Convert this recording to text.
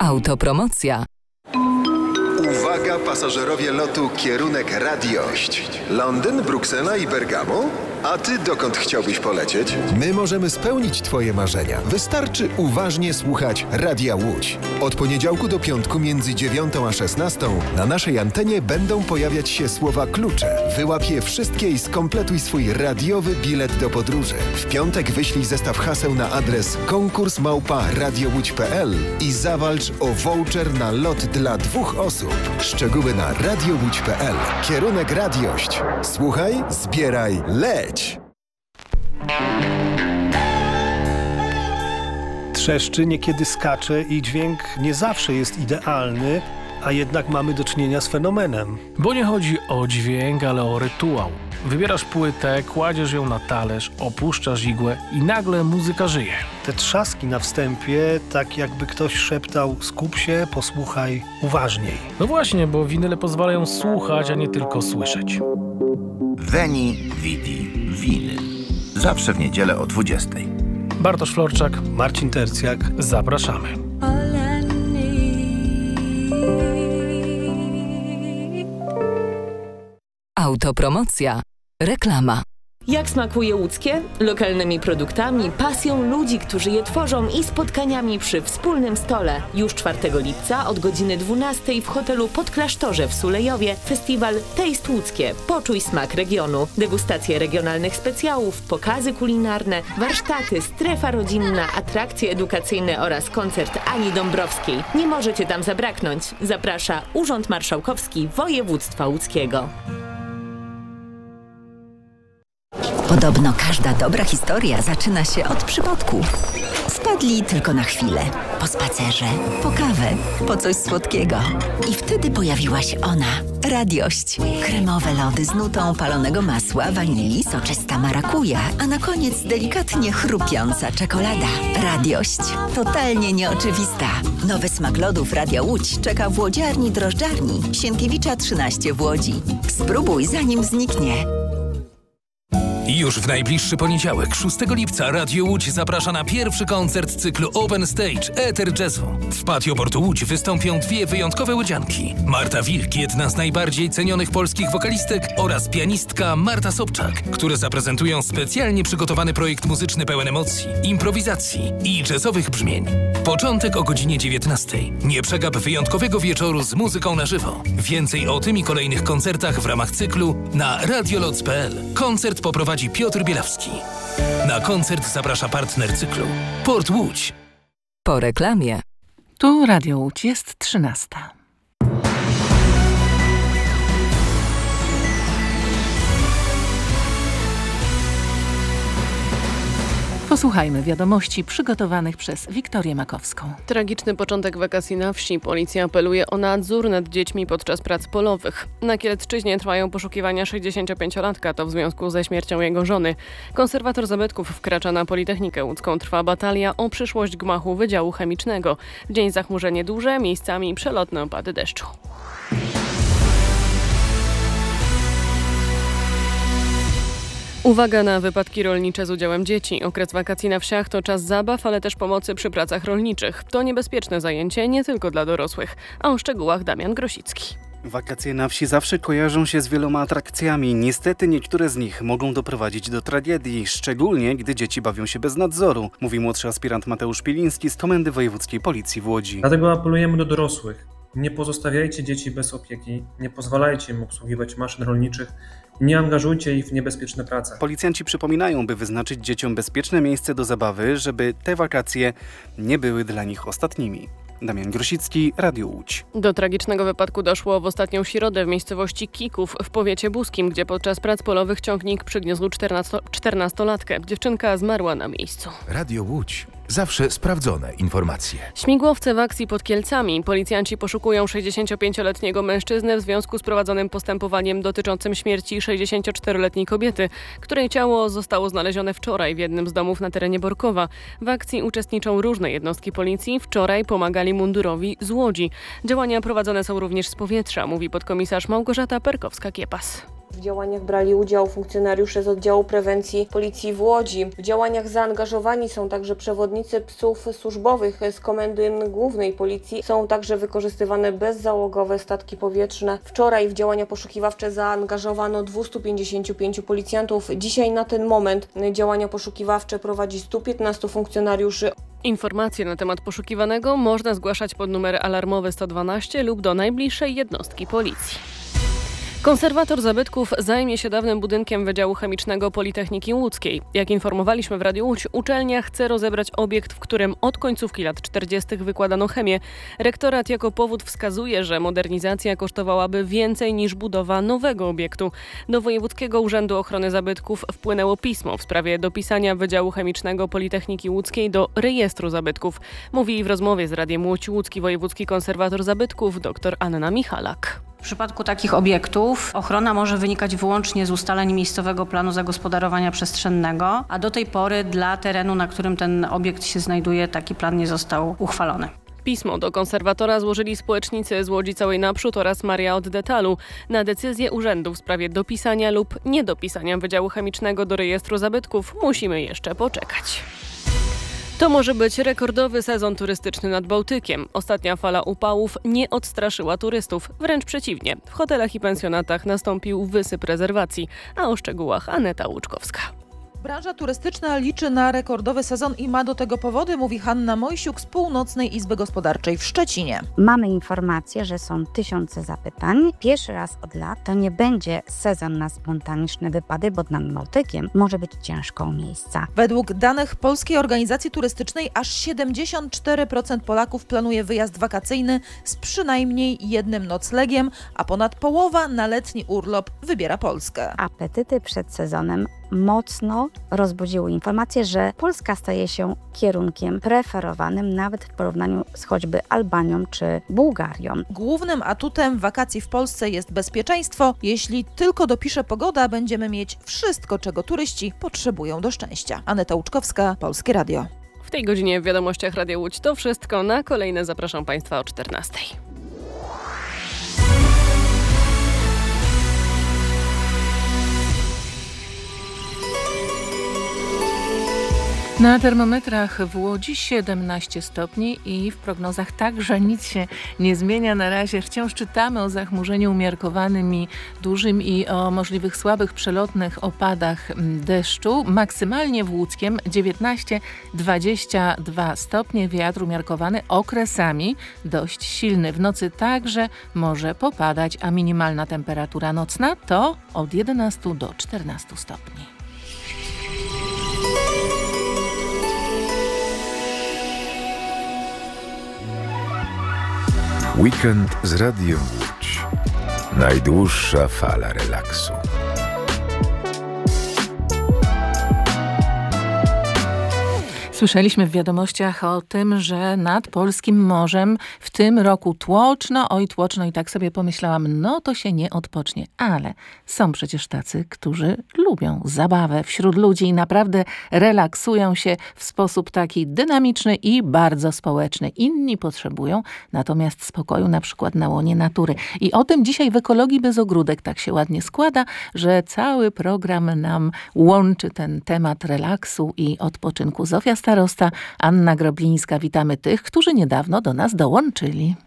Autopromocja. Uwaga pasażerowie lotu kierunek Radiość. Londyn, Bruksela i Bergamo? A ty dokąd chciałbyś polecieć? My możemy spełnić twoje marzenia. Wystarczy uważnie słuchać Radia Łódź. Od poniedziałku do piątku między 9 a 16 na naszej antenie będą pojawiać się słowa klucze. Wyłap je wszystkie i skompletuj swój radiowy bilet do podróży. W piątek wyślij zestaw haseł na adres konkurs@radiołódź.pl i zawalcz o voucher na lot dla 2 osób. Szczegóły na radiołódź.pl. Kierunek Radiość. Słuchaj, zbieraj, leć! Trzeszczy, niekiedy skacze i dźwięk nie zawsze jest idealny, a jednak mamy do czynienia z fenomenem. Bo nie chodzi o dźwięk, ale o rytuał. Wybierasz płytę, kładziesz ją na talerz, opuszczasz igłę i nagle muzyka żyje. Te trzaski na wstępie, tak jakby ktoś szeptał: skup się, posłuchaj uważniej. No właśnie, bo winyle pozwalają słuchać, a nie tylko słyszeć. Veni, Vidi, Winyl. Zawsze w niedzielę o 20:00. Bartosz Florczak, Marcin Tercjak. Zapraszamy. Autopromocja. Reklama. Jak smakuje łódzkie? Lokalnymi produktami, pasją ludzi, którzy je tworzą i spotkaniami przy wspólnym stole. Już 4 lipca od godziny 12 w hotelu Podklasztorze w Sulejowie festiwal Taste Łódzkie. Poczuj smak regionu. Degustacje regionalnych specjałów, pokazy kulinarne, warsztaty, strefa rodzinna, atrakcje edukacyjne oraz koncert Ani Dąbrowskiej. Nie możecie tam zabraknąć. Zaprasza Urząd Marszałkowski Województwa Łódzkiego. Podobno każda dobra historia zaczyna się od przypadku. Wpadli tylko na chwilę, po spacerze, po kawę, po coś słodkiego. I wtedy pojawiła się ona, Radiość. Kremowe lody z nutą palonego masła, wanilii, soczysta marakuja, a na koniec delikatnie chrupiąca czekolada. Radiość. Totalnie nieoczywista. Nowy smak lodów Radia Łódź czeka w łodziarni drożdżarni Sienkiewicza 13 w Łodzi. Spróbuj, zanim zniknie. Już w najbliższy poniedziałek, 6 lipca, Radio Łódź zaprasza na pierwszy koncert cyklu Open Stage Eter Jazzu. W patio Portu Łódź wystąpią 2 wyjątkowe łodzianki. Marta Wilk, jedna z najbardziej cenionych polskich wokalistek, oraz pianistka Marta Sobczak, które zaprezentują specjalnie przygotowany projekt muzyczny pełen emocji, improwizacji i jazzowych brzmień. Początek o godzinie 19:00. Nie przegap wyjątkowego wieczoru z muzyką na żywo. Więcej o tym i kolejnych koncertach w ramach cyklu na radioloc.pl. Koncert poprowadzi Piotr Bielawski. Na koncert zaprasza partner cyklu Port Łódź. Po reklamie. Tu Radio Łódź, jest 13:00. Posłuchajmy wiadomości przygotowanych przez Wiktorię Makowską. Tragiczny początek wakacji na wsi. Policja apeluje o nadzór nad dziećmi podczas prac polowych. Na Kielecczyźnie trwają poszukiwania 65-latka, to w związku ze śmiercią jego żony. Konserwator zabytków wkracza na Politechnikę Łódzką. Trwa batalia o przyszłość gmachu Wydziału Chemicznego. W dzień zachmurzenie duże, miejscami przelotne opady deszczu. Uwaga na wypadki rolnicze z udziałem dzieci. Okres wakacji na wsiach to czas zabaw, ale też pomocy przy pracach rolniczych. To niebezpieczne zajęcie nie tylko dla dorosłych. A o szczegółach Damian Grosicki. Wakacje na wsi zawsze kojarzą się z wieloma atrakcjami. Niestety niektóre z nich mogą doprowadzić do tragedii, szczególnie gdy dzieci bawią się bez nadzoru, mówi młodszy aspirant Mateusz Pieliński z Komendy Wojewódzkiej Policji w Łodzi. Dlatego apelujemy do dorosłych. Nie pozostawiajcie dzieci bez opieki, nie pozwalajcie im obsługiwać maszyn rolniczych, nie angażujcie ich w niebezpieczne prace. Policjanci przypominają, by wyznaczyć dzieciom bezpieczne miejsce do zabawy, żeby te wakacje nie były dla nich ostatnimi. Damian Grosicki, Radio Łódź. Do tragicznego wypadku doszło w ostatnią środę w miejscowości Kików w powiecie buskim, gdzie podczas prac polowych ciągnik przygniózł 14-latkę. Dziewczynka zmarła na miejscu. Radio Łódź. Zawsze sprawdzone informacje. Śmigłowce w akcji pod Kielcami. Policjanci poszukują 65-letniego mężczyznę w związku z prowadzonym postępowaniem dotyczącym śmierci 64-letniej kobiety, której ciało zostało znalezione wczoraj w jednym z domów na terenie Borkowa. W akcji uczestniczą różne jednostki policji. Wczoraj pomagali mundurowi z Łodzi. Działania prowadzone są również z powietrza, mówi podkomisarz Małgorzata Perkowska-Kiepas. W działaniach brali udział funkcjonariusze z oddziału prewencji Policji w Łodzi. W działaniach zaangażowani są także przewodnicy psów służbowych z Komendy Głównej Policji. Są także wykorzystywane bezzałogowe statki powietrzne. Wczoraj w działania poszukiwawcze zaangażowano 255 policjantów. Dzisiaj na ten moment działania poszukiwawcze prowadzi 115 funkcjonariuszy. Informacje na temat poszukiwanego można zgłaszać pod numer alarmowy 112 lub do najbliższej jednostki policji. Konserwator zabytków zajmie się dawnym budynkiem Wydziału Chemicznego Politechniki Łódzkiej. Jak informowaliśmy w Radiu Łódź, uczelnia chce rozebrać obiekt, w którym od końcówki lat 40. wykładano chemię. Rektorat jako powód wskazuje, że modernizacja kosztowałaby więcej niż budowa nowego obiektu. Do Wojewódzkiego Urzędu Ochrony Zabytków wpłynęło pismo w sprawie dopisania Wydziału Chemicznego Politechniki Łódzkiej do rejestru zabytków. Mówi w rozmowie z Radiem Łódź łódzki wojewódzki konserwator zabytków dr Anna Michalak. W przypadku takich obiektów ochrona może wynikać wyłącznie z ustaleń miejscowego planu zagospodarowania przestrzennego, a do tej pory dla terenu, na którym ten obiekt się znajduje, taki plan nie został uchwalony. Pismo do konserwatora złożyli społecznicy z Łodzi Całej Naprzód oraz Maria od Detalu. Na decyzję urzędu w sprawie dopisania lub niedopisania Wydziału Chemicznego do rejestru zabytków musimy jeszcze poczekać. To może być rekordowy sezon turystyczny nad Bałtykiem. Ostatnia fala upałów nie odstraszyła turystów, wręcz przeciwnie. W hotelach i pensjonatach nastąpił wysyp rezerwacji, a o szczegółach Aneta Łuczkowska. Branża turystyczna liczy na rekordowy sezon i ma do tego powody, mówi Hanna Mojsiuk z Północnej Izby Gospodarczej w Szczecinie. Mamy informację, że są tysiące zapytań. Pierwszy raz od lat to nie będzie sezon na spontaniczne wypady, bo nad Bałtykiem może być ciężko o miejsca. Według danych Polskiej Organizacji Turystycznej aż 74% Polaków planuje wyjazd wakacyjny z przynajmniej jednym noclegiem, a ponad połowa na letni urlop wybiera Polskę. Apetyty przed sezonem mocno rozbudziły informacje, że Polska staje się kierunkiem preferowanym nawet w porównaniu z choćby Albanią czy Bułgarią. Głównym atutem wakacji w Polsce jest bezpieczeństwo. Jeśli tylko dopisze pogoda, będziemy mieć wszystko, czego turyści potrzebują do szczęścia. Aneta Łuczkowska, Polskie Radio. W tej godzinie w Wiadomościach Radia Łódź to wszystko. Na kolejne zapraszam Państwa o 14. Na termometrach w Łodzi 17 stopni i w prognozach także nic się nie zmienia. Na razie wciąż czytamy o zachmurzeniu umiarkowanym i dużym i o możliwych słabych przelotnych opadach deszczu. Maksymalnie w Łódzkiem 19-22 stopnie, wiatr umiarkowany, okresami dość silny. W nocy także może popadać, a minimalna temperatura nocna to od 11 do 14 stopni. Weekend z Radiem Łódź. Najdłuższa fala relaksu. Słyszeliśmy w wiadomościach o tym, że nad polskim morzem w tym roku tłoczno, oj tłoczno i tak sobie pomyślałam, no to się nie odpocznie. Ale są przecież tacy, którzy lubią zabawę wśród ludzi i naprawdę relaksują się w sposób taki dynamiczny i bardzo społeczny. Inni potrzebują natomiast spokoju na przykład na łonie natury. I o tym dzisiaj w Ekologii bez ogródek tak się ładnie składa, że cały program nam łączy ten temat relaksu i odpoczynku. Zofia Starosta, Anna Groblińska. Witamy tych, którzy niedawno do nas dołączyli.